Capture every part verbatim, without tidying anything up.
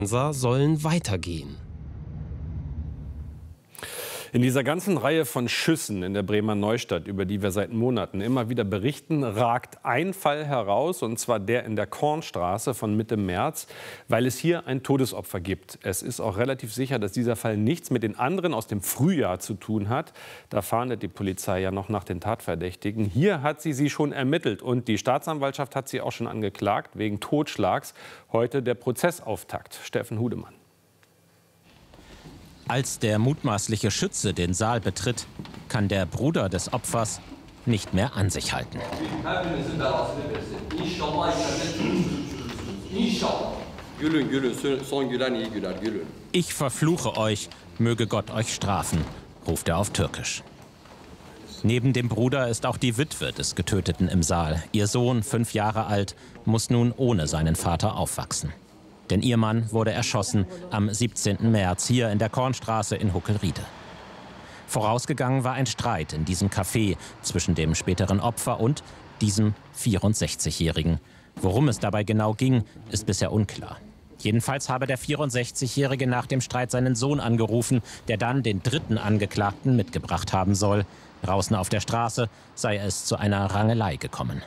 sollen weitergehen. In dieser ganzen Reihe von Schüssen in der Bremer Neustadt, über die wir seit Monaten immer wieder berichten, ragt ein Fall heraus, und zwar der in der Kornstraße von Mitte März, weil es hier ein Todesopfer gibt. Es ist auch relativ sicher, dass dieser Fall nichts mit den anderen aus dem Frühjahr zu tun hat. Da fahndet die Polizei ja noch nach den Tatverdächtigen. Hier hat sie sie schon ermittelt und die Staatsanwaltschaft hat sie auch schon angeklagt wegen Totschlags. Heute der Prozessauftakt. Steffen Hudemann. Als der mutmaßliche Schütze den Saal betritt, kann der Bruder des Opfers nicht mehr an sich halten. Ich verfluche euch, möge Gott euch strafen, ruft er auf Türkisch. Neben dem Bruder ist auch die Witwe des Getöteten im Saal. Ihr Sohn, fünf Jahre alt, muss nun ohne seinen Vater aufwachsen. Denn ihr Mann wurde erschossen am siebzehnten März hier in der Kornstraße in Huckelriede. Vorausgegangen war ein Streit in diesem Café zwischen dem späteren Opfer und diesem vierundsechzigjährigen. Worum es dabei genau ging, ist bisher unklar. Jedenfalls habe der vierundsechzigjährige nach dem Streit seinen Sohn angerufen, der dann den dritten Angeklagten mitgebracht haben soll. Draußen auf der Straße sei es zu einer Rangelei gekommen.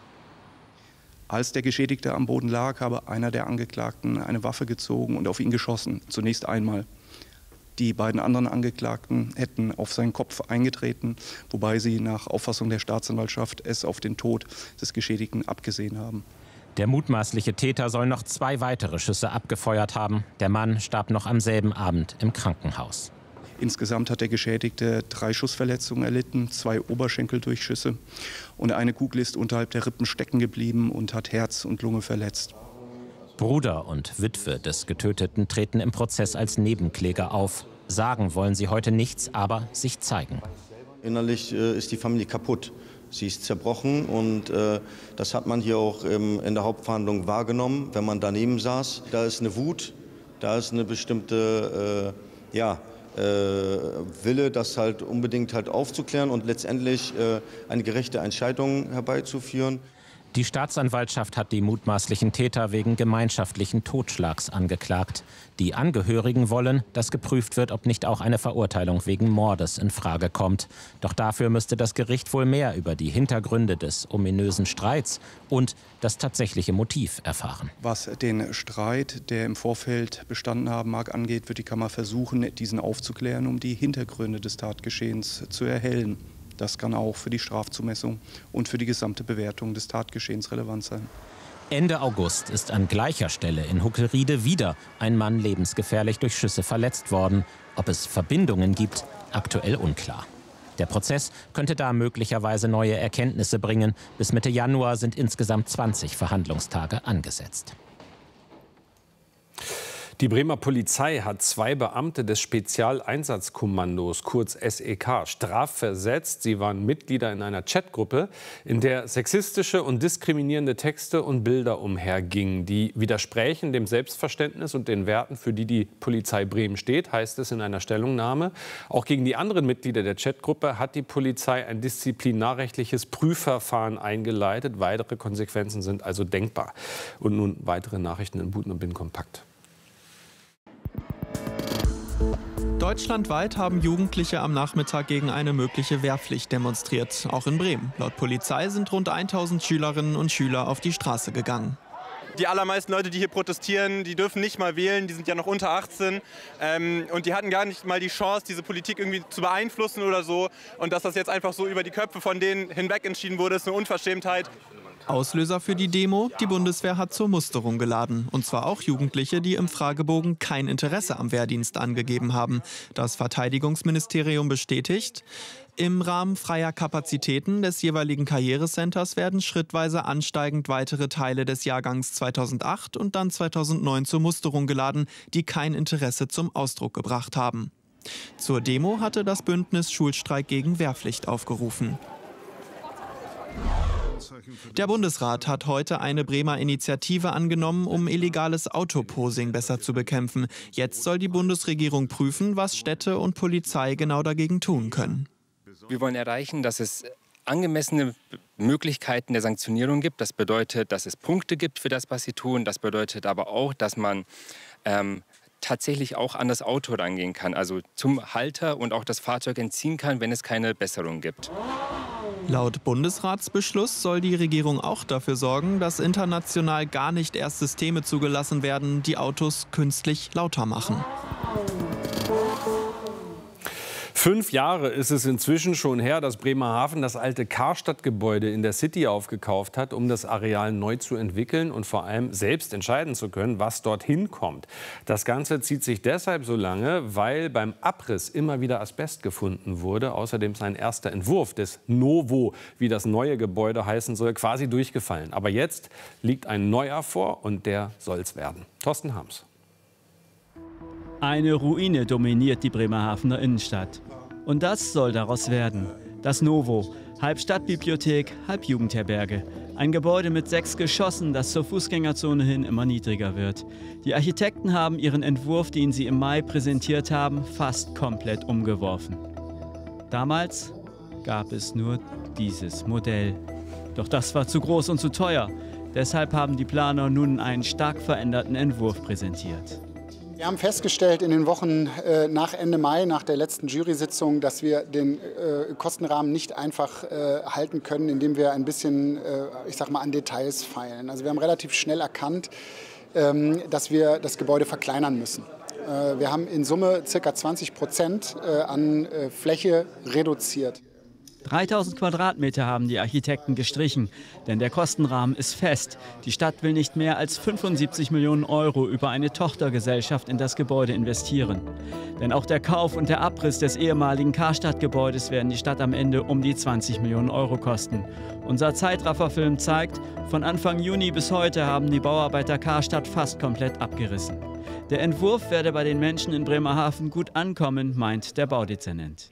Als der Geschädigte am Boden lag, habe einer der Angeklagten eine Waffe gezogen und auf ihn geschossen. Zunächst einmal. Die beiden anderen Angeklagten hätten auf seinen Kopf eingetreten, wobei sie nach Auffassung der Staatsanwaltschaft es auf den Tod des Geschädigten abgesehen haben. Der mutmaßliche Täter soll noch zwei weitere Schüsse abgefeuert haben. Der Mann starb noch am selben Abend im Krankenhaus. Insgesamt hat der Geschädigte drei Schussverletzungen erlitten, zwei Oberschenkeldurchschüsse und eine Kugel ist unterhalb der Rippen stecken geblieben und hat Herz und Lunge verletzt. Bruder und Witwe des Getöteten treten im Prozess als Nebenkläger auf. Sagen wollen sie heute nichts, aber sich zeigen. Innerlich äh, ist die Familie kaputt. Sie ist zerbrochen und äh, das hat man hier auch ähm, in der Hauptverhandlung wahrgenommen, wenn man daneben saß. Da ist eine Wut, da ist eine bestimmte, äh, ja, Äh, Wille, das halt unbedingt halt aufzuklären und letztendlich äh, eine gerechte Entscheidung herbeizuführen. Die Staatsanwaltschaft hat die mutmaßlichen Täter wegen gemeinschaftlichen Totschlags angeklagt. Die Angehörigen wollen, dass geprüft wird, ob nicht auch eine Verurteilung wegen Mordes in Frage kommt. Doch dafür müsste das Gericht wohl mehr über die Hintergründe des ominösen Streits und das tatsächliche Motiv erfahren. Was den Streit, der im Vorfeld bestanden haben mag, angeht, wird die Kammer versuchen, diesen aufzuklären, um die Hintergründe des Tatgeschehens zu erhellen. Das kann auch für die Strafzumessung und für die gesamte Bewertung des Tatgeschehens relevant sein. Ende August ist an gleicher Stelle in Huckelriede wieder ein Mann lebensgefährlich durch Schüsse verletzt worden. Ob es Verbindungen gibt, aktuell unklar. Der Prozess könnte da möglicherweise neue Erkenntnisse bringen. Bis Mitte Januar sind insgesamt zwanzig Verhandlungstage angesetzt. Die Bremer Polizei hat zwei Beamte des Spezialeinsatzkommandos, kurz S E K, strafversetzt. Sie waren Mitglieder in einer Chatgruppe, in der sexistische und diskriminierende Texte und Bilder umhergingen. Die widersprächen dem Selbstverständnis und den Werten, für die die Polizei Bremen steht, heißt es in einer Stellungnahme. Auch gegen die anderen Mitglieder der Chatgruppe hat die Polizei ein disziplinarrechtliches Prüfverfahren eingeleitet. Weitere Konsequenzen sind also denkbar. Und nun weitere Nachrichten in Buten und Bin kompakt. Deutschlandweit haben Jugendliche am Nachmittag gegen eine mögliche Wehrpflicht demonstriert. Auch in Bremen. Laut Polizei sind rund tausend Schülerinnen und Schüler auf die Straße gegangen. Die allermeisten Leute, die hier protestieren, die dürfen nicht mal wählen, die sind ja noch unter achtzehn. Ähm, und die hatten gar nicht mal die Chance, diese Politik irgendwie zu beeinflussen oder so. Und dass das jetzt einfach so über die Köpfe von denen hinweg entschieden wurde, ist eine Unverschämtheit. Auslöser für die Demo: Die Bundeswehr hat zur Musterung geladen. Und zwar auch Jugendliche, die im Fragebogen kein Interesse am Wehrdienst angegeben haben. Das Verteidigungsministerium bestätigt: Im Rahmen freier Kapazitäten des jeweiligen Karrierecenters werden schrittweise ansteigend weitere Teile des Jahrgangs zweitausendacht und dann zweitausendneun zur Musterung geladen, die kein Interesse zum Ausdruck gebracht haben. Zur Demo hatte das Bündnis Schulstreik gegen Wehrpflicht aufgerufen. Der Bundesrat hat heute eine Bremer Initiative angenommen, um illegales Autoposing besser zu bekämpfen. Jetzt soll die Bundesregierung prüfen, was Städte und Polizei genau dagegen tun können. Wir wollen erreichen, dass es angemessene Möglichkeiten der Sanktionierung gibt. Das bedeutet, dass es Punkte gibt für das, was sie tun. Das bedeutet aber auch, dass man ähm, tatsächlich auch an das Auto rangehen kann, also zum Halter und auch das Fahrzeug entziehen kann, wenn es keine Besserung gibt. Laut Bundesratsbeschluss soll die Regierung auch dafür sorgen, dass international gar nicht erst Systeme zugelassen werden, die Autos künstlich lauter machen. Fünf Jahre ist es inzwischen schon her, dass Bremerhaven das alte Karstadt-Gebäude in der City aufgekauft hat, um das Areal neu zu entwickeln und vor allem selbst entscheiden zu können, was dorthin kommt. Das Ganze zieht sich deshalb so lange, weil beim Abriss immer wieder Asbest gefunden wurde. Außerdem ist ein erster Entwurf des Novo, wie das neue Gebäude heißen soll, quasi durchgefallen. Aber jetzt liegt ein neuer vor und der soll's werden. Thorsten Harms. Eine Ruine dominiert die Bremerhavener Innenstadt. Und das soll daraus werden. Das Novo, halb Stadtbibliothek, halb Jugendherberge. Ein Gebäude mit sechs Geschossen, das zur Fußgängerzone hin immer niedriger wird. Die Architekten haben ihren Entwurf, den sie im Mai präsentiert haben, fast komplett umgeworfen. Damals gab es nur dieses Modell. Doch das war zu groß und zu teuer. Deshalb haben die Planer nun einen stark veränderten Entwurf präsentiert. Wir haben festgestellt in den Wochen äh, nach Ende Mai, nach der letzten Jury-Sitzung, dass wir den äh, Kostenrahmen nicht einfach äh, halten können, indem wir ein bisschen, äh, ich sag mal, an Details feilen. Also wir haben relativ schnell erkannt, ähm, dass wir das Gebäude verkleinern müssen. Äh, wir haben in Summe ca. zwanzig Prozent äh, an äh, Fläche reduziert. dreitausend Quadratmeter haben die Architekten gestrichen, denn der Kostenrahmen ist fest. Die Stadt will nicht mehr als fünfundsiebzig Millionen Euro über eine Tochtergesellschaft in das Gebäude investieren. Denn auch der Kauf und der Abriss des ehemaligen Karstadt-Gebäudes werden die Stadt am Ende um die zwanzig Millionen Euro kosten. Unser Zeitrafferfilm zeigt, von Anfang Juni bis heute haben die Bauarbeiter Karstadt fast komplett abgerissen. Der Entwurf werde bei den Menschen in Bremerhaven gut ankommen, meint der Baudezernent.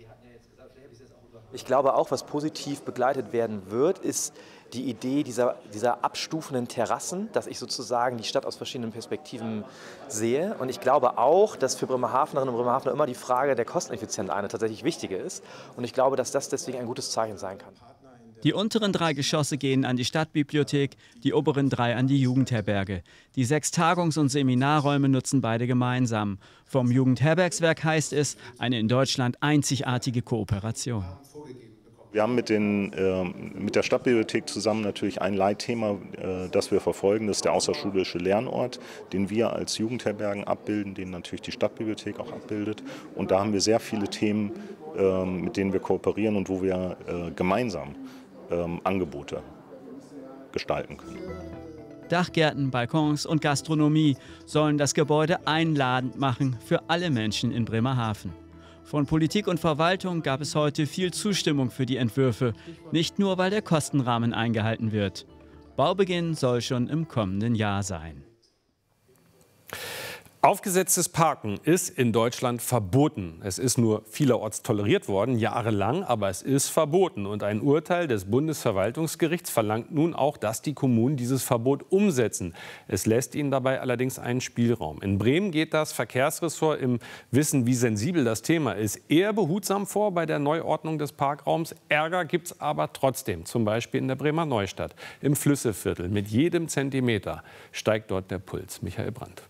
Ich glaube auch, was positiv begleitet werden wird, ist die Idee dieser, dieser abstufenden Terrassen, dass ich sozusagen die Stadt aus verschiedenen Perspektiven sehe. Und ich glaube auch, dass für Bremerhavenerinnen und Bremerhavener immer die Frage der Kosteneffizienz eine tatsächlich wichtige ist. Und ich glaube, dass das deswegen ein gutes Zeichen sein kann. Die unteren drei Geschosse gehen an die Stadtbibliothek, die oberen drei an die Jugendherberge. Die sechs Tagungs- und Seminarräume nutzen beide gemeinsam. Vom Jugendherbergswerk heißt es, eine in Deutschland einzigartige Kooperation. Wir haben mit, den, äh, mit der Stadtbibliothek zusammen natürlich ein Leitthema, äh, das wir verfolgen. Das ist der außerschulische Lernort, den wir als Jugendherbergen abbilden, den natürlich die Stadtbibliothek auch abbildet. Und da haben wir sehr viele Themen, äh, mit denen wir kooperieren und wo wir äh, gemeinsam äh, Angebote gestalten können. Dachgärten, Balkons und Gastronomie sollen das Gebäude einladend machen für alle Menschen in Bremerhaven. Von Politik und Verwaltung gab es heute viel Zustimmung für die Entwürfe, nicht nur, weil der Kostenrahmen eingehalten wird. Baubeginn soll schon im kommenden Jahr sein. Aufgesetztes Parken ist in Deutschland verboten. Es ist nur vielerorts toleriert worden, jahrelang, aber es ist verboten. Und ein Urteil des Bundesverwaltungsgerichts verlangt nun auch, dass die Kommunen dieses Verbot umsetzen. Es lässt ihnen dabei allerdings einen Spielraum. In Bremen geht das Verkehrsressort im Wissen, wie sensibel das Thema ist, eher behutsam vor bei der Neuordnung des Parkraums. Ärger gibt es aber trotzdem, zum Beispiel in der Bremer Neustadt, im Flüsseviertel. Mit jedem Zentimeter steigt dort der Puls. Michael Brandt.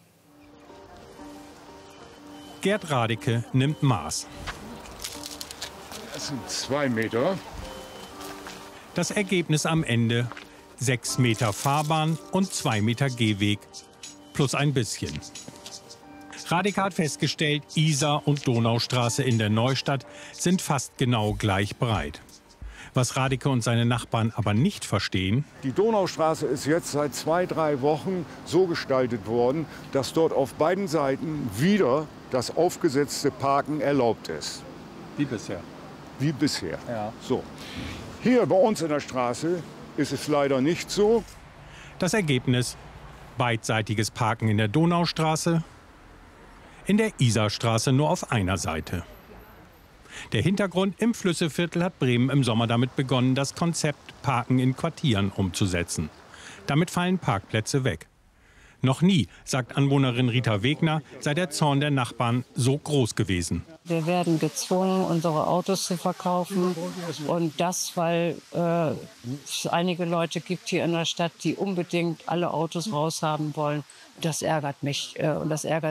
Gerd Radeke nimmt Maß. Das sind zwei Meter. Das Ergebnis am Ende: sechs Meter Fahrbahn und zwei Meter Gehweg. Plus ein bisschen. Radeke hat festgestellt, Isar und Donaustraße in der Neustadt sind fast genau gleich breit. Was Radeke und seine Nachbarn aber nicht verstehen: Die Donaustraße ist jetzt seit zwei, drei Wochen so gestaltet worden, dass dort auf beiden Seiten wieder das aufgesetzte Parken erlaubt ist. Wie bisher. Wie bisher. Ja. So. Hier bei uns in der Straße ist es leider nicht so. Das Ergebnis: beidseitiges Parken in der Donaustraße, in der Isarstraße nur auf einer Seite. Der Hintergrund: im Flüsseviertel hat Bremen im Sommer damit begonnen, das Konzept Parken in Quartieren umzusetzen. Damit fallen Parkplätze weg. Noch nie, sagt Anwohnerin Rita Wegner, sei der Zorn der Nachbarn so groß gewesen. Wir werden gezwungen, unsere Autos zu verkaufen. Und das, weil äh, es einige Leute gibt hier in der Stadt, die unbedingt alle Autos raushaben wollen. Das ärgert mich äh, und das ärgert